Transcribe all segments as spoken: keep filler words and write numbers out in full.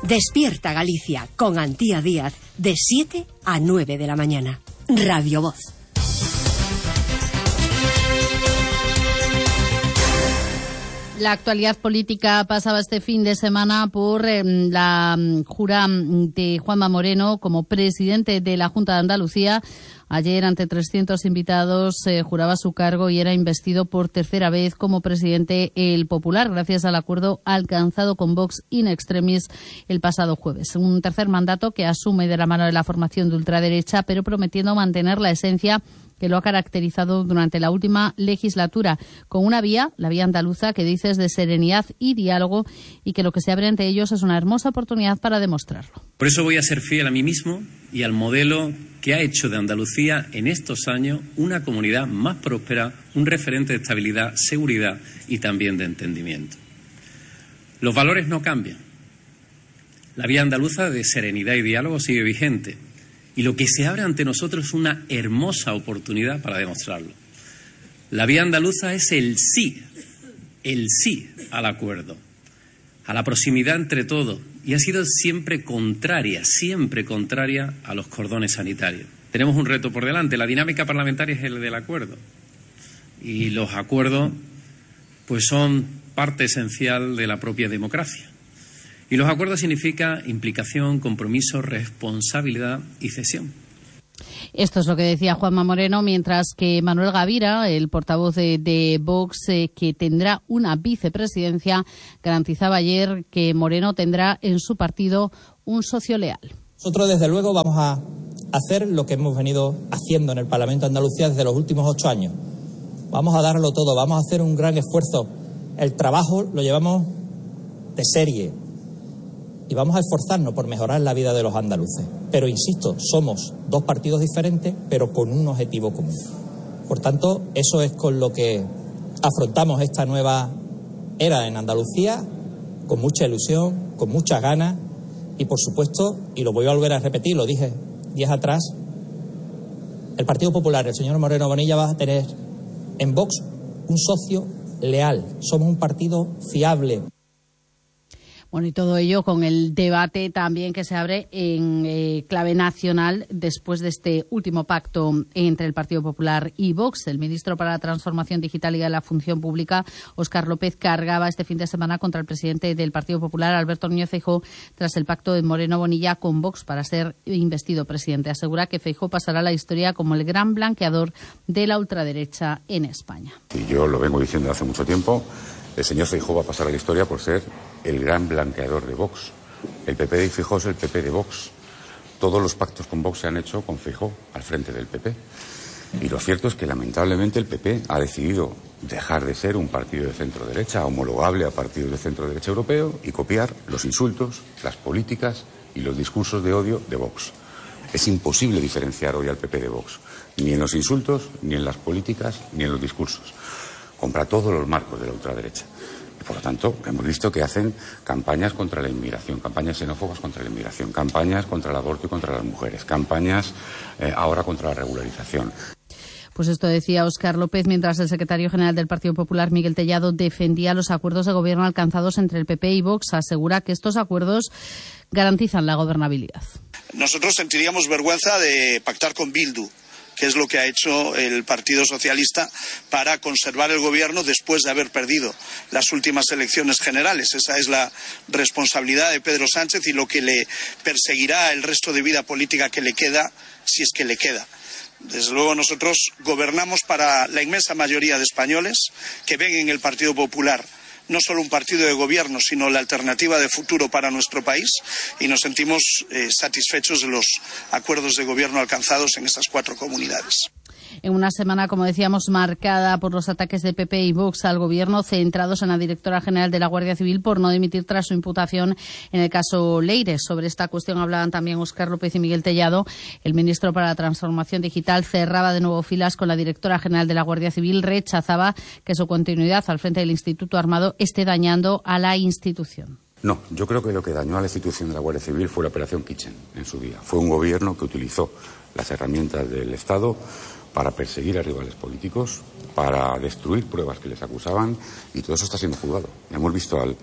Despierta Galicia con Antía Díaz de siete a nueve de la mañana. Radio Voz. La actualidad política pasaba este fin de semana por eh, la jura de Juanma Moreno como presidente de la Junta de Andalucía. Ayer, ante trescientos invitados, eh, juraba su cargo y era investido por tercera vez como presidente el Popular, gracias al acuerdo alcanzado con Vox in extremis el pasado jueves. Un tercer mandato que asume de la mano de la formación de ultraderecha, pero prometiendo mantener la esencia que lo ha caracterizado durante la última legislatura, con una vía, la vía andaluza, que dices de serenidad y diálogo, y que lo que se abre ante ellos es una hermosa oportunidad para demostrarlo. Por eso voy a ser fiel a mí mismo y al modelo que ha hecho de Andalucía en estos años una comunidad más próspera, un referente de estabilidad, seguridad y también de entendimiento. Los valores no cambian. La vía andaluza de serenidad y diálogo sigue vigente. Y lo que se abre ante nosotros es una hermosa oportunidad para demostrarlo. La vía andaluza es el sí, el sí al acuerdo, a la proximidad entre todos, y ha sido siempre contraria, siempre contraria a los cordones sanitarios. Tenemos un reto por delante. La dinámica parlamentaria es el del acuerdo. Y los acuerdos pues son parte esencial de la propia democracia. Y los acuerdos significan implicación, compromiso, responsabilidad y cesión. Esto es lo que decía Juanma Moreno, mientras que Manuel Gavira, el portavoz de, de Vox, eh, que tendrá una vicepresidencia, garantizaba ayer que Moreno tendrá en su partido un socio leal. Nosotros, desde luego, vamos a hacer lo que hemos venido haciendo en el Parlamento de Andalucía desde los últimos ocho años. Vamos a darlo todo, vamos a hacer un gran esfuerzo. El trabajo lo llevamos de serie. Y vamos a esforzarnos por mejorar la vida de los andaluces. Pero, insisto, somos dos partidos diferentes, pero con un objetivo común. Por tanto, eso es con lo que afrontamos esta nueva era en Andalucía, con mucha ilusión, con muchas ganas y, por supuesto, y lo voy a volver a repetir, lo dije días atrás, el Partido Popular, el señor Moreno Bonilla, va a tener en Vox un socio leal. Somos un partido fiable. Bueno, y todo ello con el debate también que se abre en eh, clave nacional después de este último pacto entre el Partido Popular y Vox. El ministro para la Transformación Digital y de la Función Pública, Óscar López, cargaba este fin de semana contra el presidente del Partido Popular, Alberto Núñez Feijóo, tras el pacto de Moreno Bonilla con Vox para ser investido presidente. Asegura que Feijóo pasará a la historia como el gran blanqueador de la ultraderecha en España. Y yo lo vengo diciendo hace mucho tiempo. El señor Feijóo va a pasar a la historia por ser el gran blanqueador de Vox. El P P de Feijóo es el P P de Vox. Todos los pactos con Vox se han hecho con Feijóo al frente del P P. Y lo cierto es que, lamentablemente, el P P ha decidido dejar de ser un partido de centro-derecha, homologable a partidos de centro-derecha europeo, y copiar los insultos, las políticas y los discursos de odio de Vox. Es imposible diferenciar hoy al P P de Vox, ni en los insultos, ni en las políticas, ni en los discursos. Compra todos los marcos de la ultraderecha. Y, por lo tanto, hemos visto que hacen campañas contra la inmigración, campañas xenófobas contra la inmigración, campañas contra el aborto y contra las mujeres, campañas eh, ahora contra la regularización. Pues esto decía Óscar López, mientras el secretario general del Partido Popular, Miguel Tellado, defendía los acuerdos de gobierno alcanzados entre el P P y Vox. Asegura que estos acuerdos garantizan la gobernabilidad. Nosotros sentiríamos vergüenza de pactar con Bildu, que es lo que ha hecho el Partido Socialista para conservar el gobierno después de haber perdido las últimas elecciones generales. Esa es la responsabilidad de Pedro Sánchez y lo que le perseguirá el resto de vida política que le queda, si es que le queda. Desde luego, nosotros gobernamos para la inmensa mayoría de españoles que ven en el Partido Popular no solo un partido de gobierno, sino la alternativa de futuro para nuestro país, y nos sentimos eh, satisfechos de los acuerdos de gobierno alcanzados en esas cuatro comunidades. En una semana, como decíamos, marcada por los ataques de P P y Vox al gobierno, centrados en la directora general de la Guardia Civil por no dimitir tras su imputación en el caso Leire. Sobre esta cuestión hablaban también Óscar López y Miguel Tellado. El ministro para la Transformación Digital cerraba de nuevo filas con la directora general de la Guardia Civil. Rechazaba que su continuidad al frente del Instituto Armado esté dañando a la institución. No, yo creo que lo que dañó a la institución de la Guardia Civil fue la Operación Kitchen en su día. Fue un gobierno que utilizó las herramientas del Estado para perseguir a rivales políticos, para destruir pruebas que les acusaban, y todo eso está siendo juzgado. Hemos visto al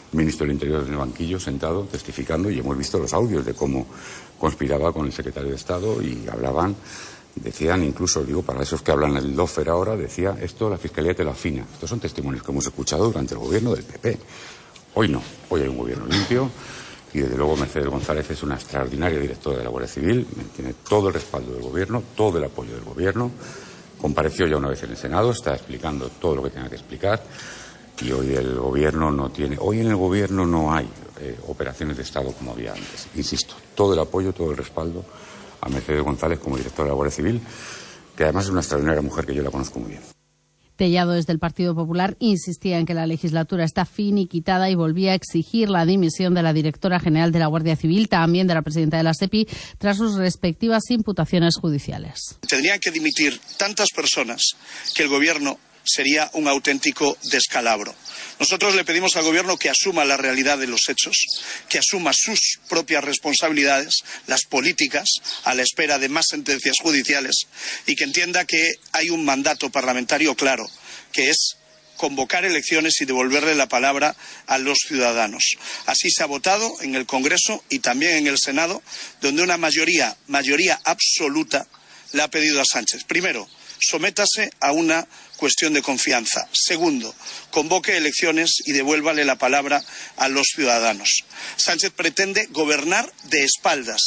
ministro del Interior en el banquillo, sentado, testificando, y hemos visto los audios de cómo conspiraba con el secretario de Estado y hablaban, decían incluso, digo, para esos que hablan el lofer ahora, decía, esto la Fiscalía te lo afina. Estos son testimonios que hemos escuchado durante el gobierno del P P. Hoy no, hoy hay un gobierno limpio y desde luego Mercedes González es una extraordinaria directora de la Guardia Civil, tiene todo el respaldo del gobierno, todo el apoyo del gobierno, compareció ya una vez en el Senado, está explicando todo lo que tenga que explicar y hoy el gobierno no tiene, hoy en el gobierno no hay eh, operaciones de Estado como había antes. Insisto, todo el apoyo, todo el respaldo a Mercedes González como directora de la Guardia Civil, que además es una extraordinaria mujer que yo la conozco muy bien. Tellado, desde el Partido Popular, insistía en que la legislatura está finiquitada y volvía a exigir la dimisión de la directora general de la Guardia Civil, también de la presidenta de la SEPI, tras sus respectivas imputaciones judiciales. Tendrían que dimitir tantas personas que el gobierno sería un auténtico descalabro. Nosotros le pedimos al gobierno que asuma la realidad de los hechos, que asuma sus propias responsabilidades, las políticas, a la espera de más sentencias judiciales, y que entienda que hay un mandato parlamentario claro, que es convocar elecciones y devolverle la palabra a los ciudadanos. Así se ha votado en el Congreso y también en el Senado, donde una mayoría, mayoría absoluta, le ha pedido a Sánchez. Primero, sométase a una cuestión de confianza. Segundo, convoque elecciones y devuélvale la palabra a los ciudadanos. Sánchez pretende gobernar de espaldas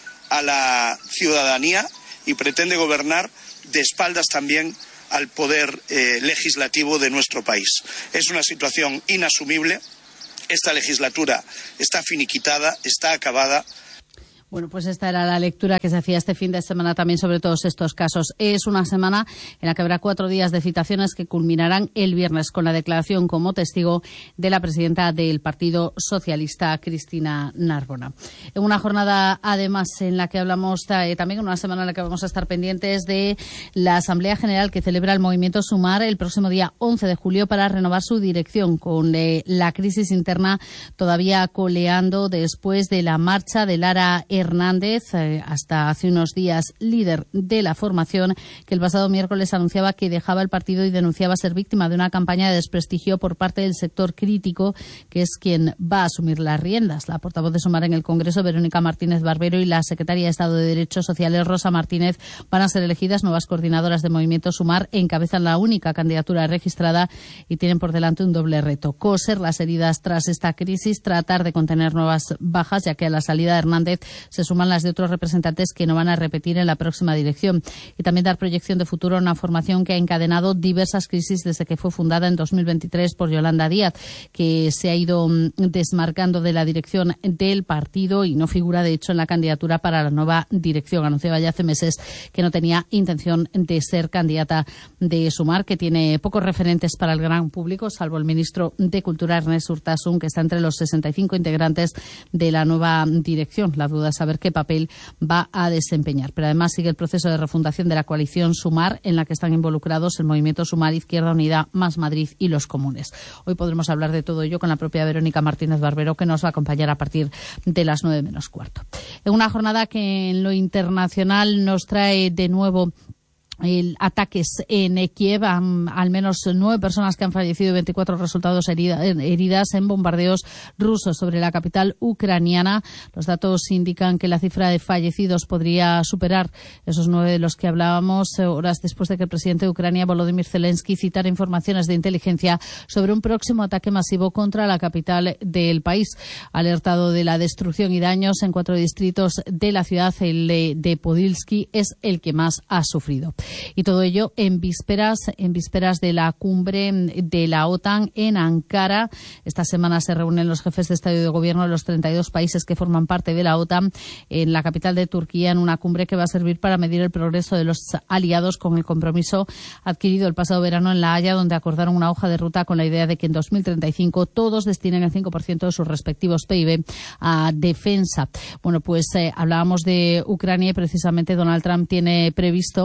a la ciudadanía y pretende gobernar de espaldas también al poder eh, legislativo de nuestro país. Es una situación inasumible. Esta legislatura está finiquitada, está acabada. Bueno, pues esta era la lectura que se hacía este fin de semana también sobre todos estos casos. Es una semana en la que habrá cuatro días de citaciones que culminarán el viernes con la declaración como testigo de la presidenta del Partido Socialista, Cristina Narbona. En una jornada, además, en la que hablamos eh, también en una semana en la que vamos a estar pendientes de la Asamblea General que celebra el movimiento Sumar el próximo día once de julio para renovar su dirección, con eh, la crisis interna todavía coleando después de la marcha de Lara Hernández, eh, hasta hace unos días líder de la formación, que el pasado miércoles anunciaba que dejaba el partido y denunciaba ser víctima de una campaña de desprestigio por parte del sector crítico, que es quien va a asumir las riendas. La portavoz de Sumar en el Congreso, Verónica Martínez Barbero, y la secretaria de Estado de Derechos Sociales, Rosa Martínez, van a ser elegidas nuevas coordinadoras de Movimiento Sumar. Encabezan la única candidatura registrada y tienen por delante un doble reto: coser las heridas tras esta crisis, tratar de contener nuevas bajas, ya que a la salida de Hernández se suman las de otros representantes que no van a repetir en la próxima dirección, y también dar proyección de futuro a una formación que ha encadenado diversas crisis desde que fue fundada en dos mil veintitrés por Yolanda Díaz, que se ha ido desmarcando de la dirección del partido y no figura, de hecho, en la candidatura para la nueva dirección. Anunciaba ya hace meses que no tenía intención de ser candidata de Sumar, que tiene pocos referentes para el gran público, salvo el ministro de Cultura, Ernest Urtasun, que está entre los sesenta y cinco integrantes de la nueva dirección. La duda es saber qué papel va a desempeñar. Pero además sigue el proceso de refundación de la coalición Sumar, en la que están involucrados el Movimiento Sumar, Izquierda Unida, Más Madrid y los Comunes. Hoy podremos hablar de todo ello con la propia Verónica Martínez Barbero, que nos va a acompañar a partir de las nueve menos cuarto. En una jornada que en lo internacional nos trae de nuevo el ataques en Kiev, al menos nueve personas que han fallecido y veinticuatro resultados herida, heridas en bombardeos rusos sobre la capital ucraniana. Los datos indican que la cifra de fallecidos podría superar esos nueve de los que hablábamos, horas después de que el presidente de Ucrania, Volodymyr Zelensky, citara informaciones de inteligencia sobre un próximo ataque masivo contra la capital del país. Alertado de la destrucción y daños en cuatro distritos de la ciudad, el de Podilsky es el que más ha sufrido. Y todo ello en vísperas, en vísperas de la cumbre de la OTAN en Ankara. Esta semana se reúnen los jefes de Estado y de Gobierno de los treinta y dos países que forman parte de la OTAN en la capital de Turquía, en una cumbre que va a servir para medir el progreso de los aliados con el compromiso adquirido el pasado verano en La Haya, donde acordaron una hoja de ruta con la idea de que en dos mil treinta y cinco todos destinen el cinco por ciento de sus respectivos P I B a defensa. Bueno, pues eh, hablábamos de Ucrania y precisamente Donald Trump tiene previsto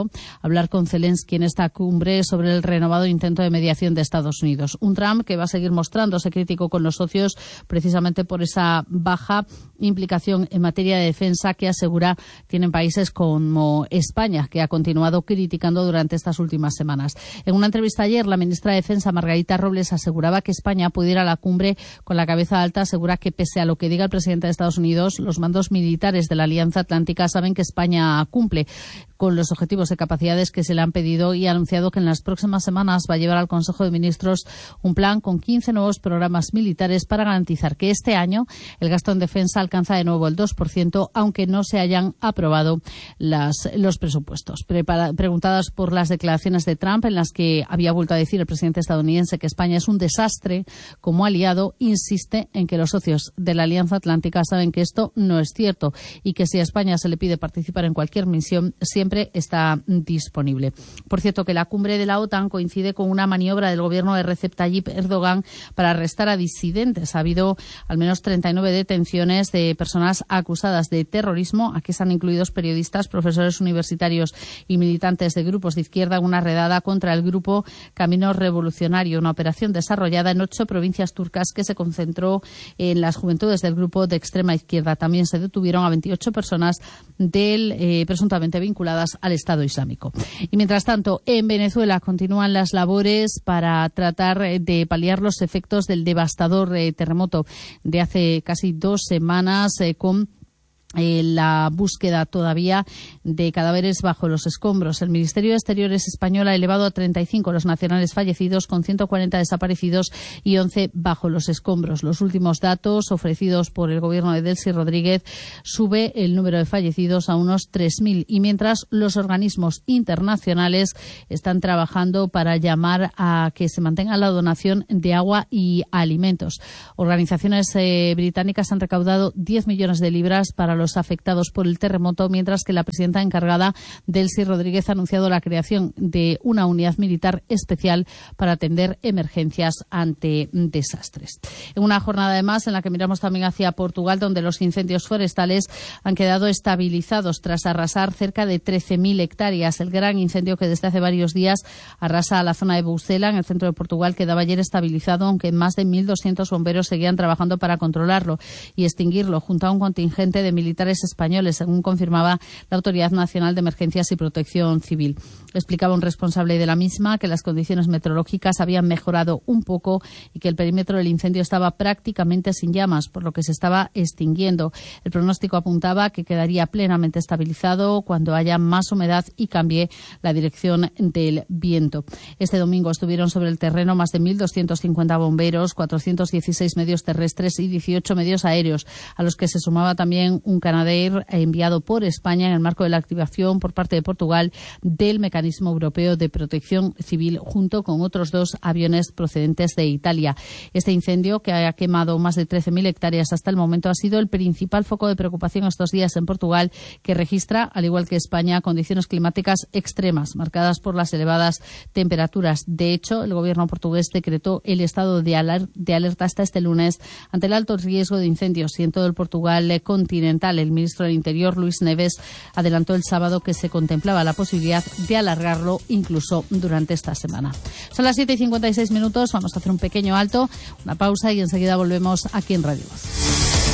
hablar con Zelensky en esta cumbre sobre el renovado intento de mediación de Estados Unidos. Un Trump que va a seguir mostrándose crítico con los socios precisamente por esa baja implicación en materia de defensa que asegura tienen países como España, que ha continuado criticando durante estas últimas semanas. En una entrevista ayer, la ministra de Defensa, Margarita Robles, aseguraba que España pudiera ir a la cumbre con la cabeza alta. Asegura que pese a lo que diga el presidente de Estados Unidos, los mandos militares de la Alianza Atlántica saben que España cumple con los objetivos de capacidades que se le han pedido y ha anunciado que en las próximas semanas va a llevar al Consejo de Ministros un plan con quince nuevos programas militares para garantizar que este año el gasto en defensa alcanza de nuevo el dos por ciento, aunque no se hayan aprobado las, los presupuestos. Prepara, preguntadas por las declaraciones de Trump, en las que había vuelto a decir el presidente estadounidense que España es un desastre como aliado, insiste en que los socios de la Alianza Atlántica saben que esto no es cierto y que si a España se le pide participar en cualquier misión, siempre está disponible. Por cierto, que la cumbre de la OTAN coincide con una maniobra del gobierno de Recep Tayyip Erdogan para arrestar a disidentes. Ha habido al menos treinta y nueve detenciones de personas acusadas de terrorismo. Aquí están incluidos periodistas, profesores universitarios y militantes de grupos de izquierda en una redada contra el grupo Camino Revolucionario, una operación desarrollada en ocho provincias turcas que se concentró en las juventudes del grupo de extrema izquierda. También se detuvieron a veintiocho personas del, eh, presuntamente vinculadas al Estado Islámico. Y mientras tanto, en Venezuela continúan las labores para tratar de paliar los efectos del devastador eh, terremoto de hace casi dos semanas eh, con Eh, la búsqueda todavía de cadáveres bajo los escombros. El Ministerio de Exteriores español ha elevado a treinta y cinco los nacionales fallecidos, con ciento cuarenta desaparecidos y once bajo los escombros. Los últimos datos ofrecidos por el gobierno de Delcy Rodríguez sube el número de fallecidos a unos tres mil, y mientras los organismos internacionales están trabajando para llamar a que se mantenga la donación de agua y alimentos. Organizaciones eh, británicas han recaudado diez millones de libras para los afectados por el terremoto, mientras que la presidenta encargada, Delcy Rodríguez, ha anunciado la creación de una unidad militar especial para atender emergencias ante desastres. En una jornada además en la que miramos también hacia Portugal, donde los incendios forestales han quedado estabilizados tras arrasar cerca de trece mil hectáreas. El gran incendio que desde hace varios días arrasa la zona de Bucela, en el centro de Portugal, quedaba ayer estabilizado, aunque más de mil doscientos bomberos seguían trabajando para controlarlo y extinguirlo junto a un contingente de militares militares españoles, según confirmaba la Autoridad Nacional de Emergencias y Protección Civil. Explicaba un responsable de la misma que las condiciones meteorológicas habían mejorado un poco y que el perímetro del incendio estaba prácticamente sin llamas, por lo que se estaba extinguiendo. El pronóstico apuntaba que quedaría plenamente estabilizado cuando haya más humedad y cambie la dirección del viento. Este domingo estuvieron sobre el terreno más de mil doscientos cincuenta bomberos, cuatrocientos dieciséis medios terrestres y dieciocho medios aéreos, a los que se sumaba también un Canadair enviado por España en el marco de la activación por parte de Portugal del Mecanismo Europeo de Protección Civil, junto con otros dos aviones procedentes de Italia. Este incendio, que ha quemado más de trece mil hectáreas hasta el momento, ha sido el principal foco de preocupación estos días en Portugal, que registra, al igual que España, condiciones climáticas extremas, marcadas por las elevadas temperaturas. De hecho, el gobierno portugués decretó el estado de, aler- de alerta hasta este lunes ante el alto riesgo de incendios y en todo el Portugal continental. El ministro del Interior, Luís Neves, adelantó el sábado que se contemplaba la posibilidad de alargarlo incluso durante esta semana. Son las siete y cincuenta y seis minutos, vamos a hacer un pequeño alto, una pausa y enseguida volvemos aquí en Radio Voz.